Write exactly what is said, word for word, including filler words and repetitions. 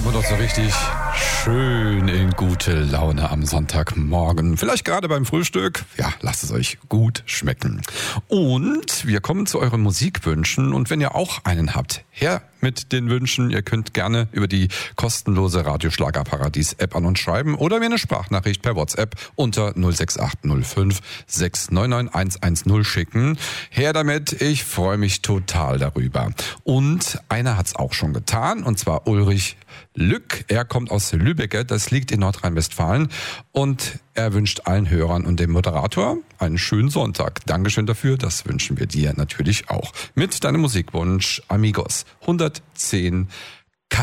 kommt man doch so richtig schön in gute Laune am Sonntagmorgen. Vielleicht gerade beim Frühstück. Ja, lasst es euch gut schmecken. Und wir kommen zu euren Musikwünschen. Und wenn ihr auch einen habt, her mit den Wünschen. Ihr könnt gerne über die kostenlose Radioschlagerparadies-App an uns schreiben oder mir eine Sprachnachricht per WhatsApp unter null sechs acht null fünf sechs neun neun eins eins null schicken. Her damit, ich freue mich total darüber. Und einer hat's auch schon getan, und zwar Ulrich Lück. Er kommt aus Lübbecke, das liegt in Nordrhein-Westfalen, und er wünscht allen Hörern und dem Moderator einen schönen Sonntag. Dankeschön dafür, das wünschen wir dir natürlich auch. Mit deinem Musikwunsch Amigos hundertzehn